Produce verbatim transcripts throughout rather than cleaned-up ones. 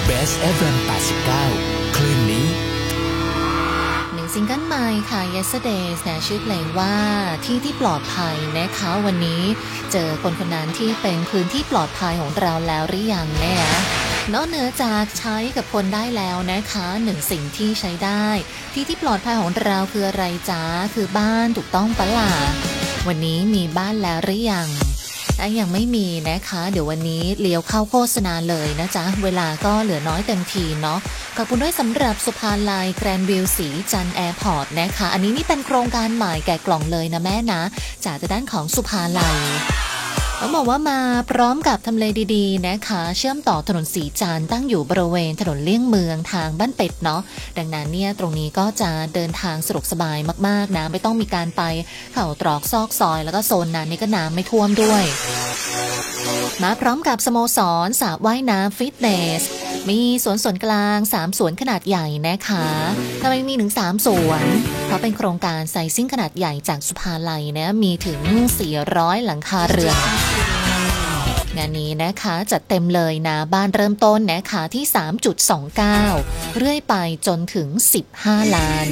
Best เอฟ เอ็ม แปดสิบเก้าคลื่นนี้หนึ่งซิงเกิลใหม่ค่ะ Yesterdays นะชื่อเพลงว่าที่ที่ปลอดภัยนะคะวันนี้เจอคนคนนั้นที่เป็นพื้นที่ปลอดภัยของเราแล้วหรือยังเนี่ยนอกเหนือจากใช้กับคนได้แล้วนะคะหนึ่งสิ่งที่ใช้ได้ที่ที่ปลอดภัยของเราคืออะไรจ๊ะคือบ้านถูกต้องปะล่ะวันนี้มีบ้านแล้วหรือยังถ้ายังไม่มีนะคะเดี๋ยววันนี้เลี้ยวเข้าโฆษณาเลยนะจ๊ะเวลาก็เหลือน้อยเต็มทีเนาะขอบคุณด้วยสำหรับสุภาลัยแกรนด์วิวสีจันทร์แอร์พอร์ตนะคะอันนี้นี่เป็นโครงการใหม่แกะกล่องเลยนะแม่นะจากด้านของสุภาลัยต้องบอกว่ามาพร้อมกับทำเลดีๆนะคะเชื่อมต่อถนนสีจันทร์ตั้งอยู่บริเวณถนนเลี่ยงเมืองทางบ้านเป็ดเนาะดังนั้นเนี่ยตรงนี้ก็จะเดินทางสะดวกสบายมากๆนะไม่ต้องมีการไปเข้าตรอกซอกซอยแล้วก็โซนนั้นนี่ก็น้ำไม่ท่วมด้วยมาพร้อมกับสโมสรสระว่ายน้ำฟิตเนสมีสวนส่วนกลางสามสวนขนาดใหญ่นะคะทำไมมีถึงสามสวนเพราะเป็นโครงการไซซิ่งขนาดใหญ่จากสุภาลัยนะมีถึงสี่ร้อยหลังคาเรือนงานนี้นะคะจัดเต็มเลยนะบ้านเริ่มต้นนะคะที่ สามจุดสองเก้า เรื่อยไปจนถึงสิบห้าล้าน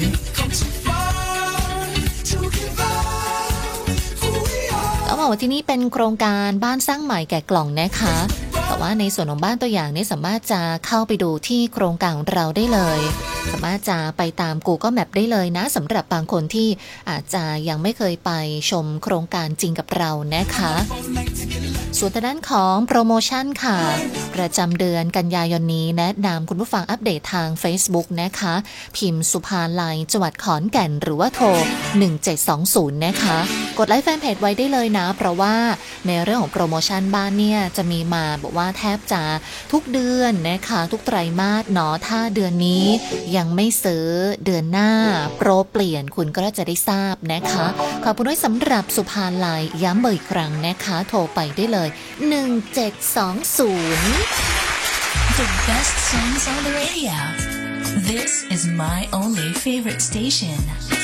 ต้องบอกว่าที่นี่เป็นโครงการบ้านสร้างใหม่แกะกล่องนะคะแต่ว่าในส่วนของบ้านตัวอย่างนี้สามารถจะเข้าไปดูที่โครงการของเราได้เลยสามารถจะไปตาม Google Map ได้เลยนะสำหรับบางคนที่อาจจะยังไม่เคยไปชมโครงการจริงกับเรานะคะส่วนทางด้านของโปรโมชั่นค่ะประจำเดือนกันยายนนี้แนะนำคุณผู้ฟังอัปเดตทาง Facebook นะคะพิมพ์สุภาลัยจังหวัดขอนแก่นหรือว่าโทรหนึ่งเจ็ดสองศูนย์นะคะกดไลค์แฟนเพจไว้ได้เลยนะเพราะว่าในเรื่องของโปรโมชั่นบ้านเนี่ยจะมีมาบอกว่าแทบจะทุกเดือนนะคะทุกไตรมาสเนาะถ้าเดือนนี้ยังไม่ซื้อเดือนหน้าโปรเปลี่ยนคุณก็จะได้ทราบนะคะขอบคุณด้วยสำหรับสุภาลัยย้ำเบอร์อีกครั้งนะคะโทรไปได้เลยหนึ่งเจ็ดสองศูนย์ The best songs on the radio. This is my only favorite station.